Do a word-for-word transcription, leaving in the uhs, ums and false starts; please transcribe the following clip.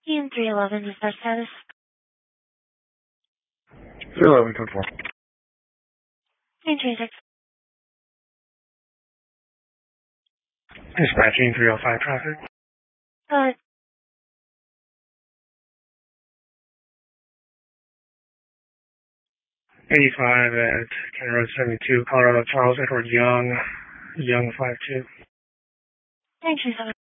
Ian three eleven, dispatch status. three eleven, code four. Main train six. Dispatching three oh five traffic. Go ahead. eighty-five at County Road seventy-two, Colorado, Charles Edward Young, Young five two. Main train seven.